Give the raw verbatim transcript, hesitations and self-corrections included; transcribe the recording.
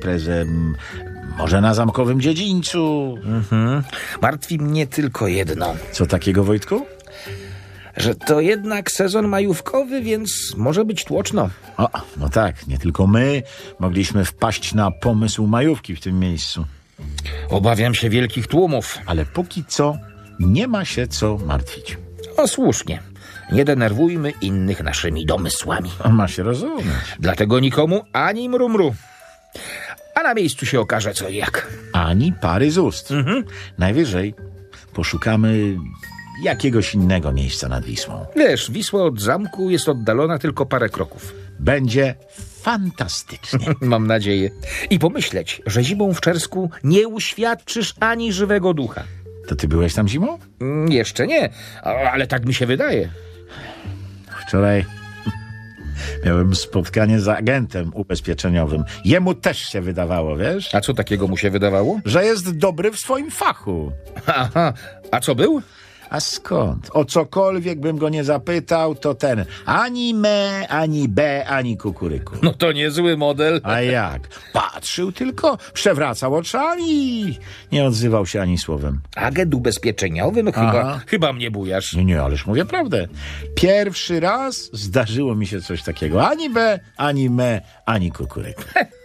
imprezę, może na zamkowym dziedzińcu. Mhm. Martwi mnie tylko jedno. Co takiego, Wojtku? Że to jednak sezon majówkowy, więc może być tłoczno. O, no tak, nie tylko my mogliśmy wpaść na pomysł majówki w tym miejscu. Obawiam się wielkich tłumów. Ale póki co nie ma się co martwić. O, słusznie. Nie denerwujmy innych naszymi domysłami. O, ma się rozumieć. Dlatego nikomu ani mrumru. A na miejscu się okaże co i jak. Ani pary z ust. Mhm. Najwyżej poszukamy jakiegoś innego miejsca nad Wisłą. Wiesz, Wisła od zamku jest oddalona tylko parę kroków. Będzie fantastycznie. Mam nadzieję. I pomyśleć, że zimą w Czersku nie uświadczysz ani żywego ducha. To ty byłeś tam zimą? Mm, Jeszcze nie, a- ale tak mi się wydaje. Wczoraj miałem spotkanie z agentem ubezpieczeniowym. Jemu też się wydawało, wiesz, A co takiego mu się wydawało? że jest dobry w swoim fachu. Aha, a co był? A skąd? O cokolwiek bym go nie zapytał, to ten ani me, ani be, ani kukuryku. No to niezły model. A jak? Patrzył tylko, przewracał oczami. Nie odzywał się ani słowem. Agent ubezpieczeniowy? No chyba, Aha. chyba mnie bujasz. Nie, nie, ależ mówię prawdę. Pierwszy raz zdarzyło mi się coś takiego. Ani be, ani me, ani kukuryku.